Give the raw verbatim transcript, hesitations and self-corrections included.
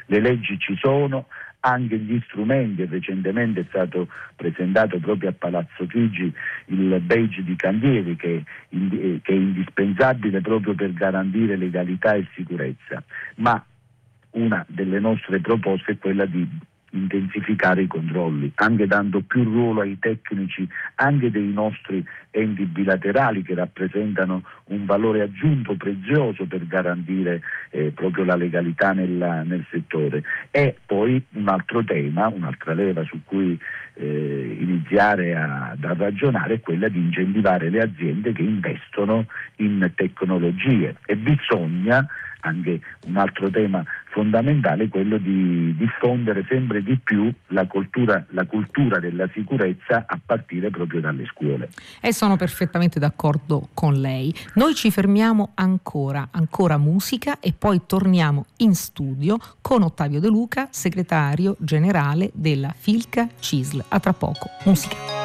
Le leggi ci sono, anche gli strumenti, e recentemente è stato presentato proprio a Palazzo Chigi il badge di cantieri che, che è indispensabile proprio per garantire legalità e sicurezza, ma una delle nostre proposte è quella di intensificare i controlli, anche dando più ruolo ai tecnici anche dei nostri enti bilaterali, che rappresentano un valore aggiunto prezioso per garantire eh, proprio la legalità nella, nel settore. E poi un altro tema, un'altra leva su cui eh, iniziare a, a ragionare è quella di incentivare le aziende che investono in tecnologie, e bisogna, anche un altro tema fondamentale, è quello di diffondere sempre di più la cultura, la cultura della sicurezza a partire proprio dalle scuole. E sono perfettamente d'accordo con lei. Noi ci fermiamo ancora, ancora musica, e poi torniamo in studio con Ottavio De Luca, segretario generale della Filca C I S L. A tra poco, musica.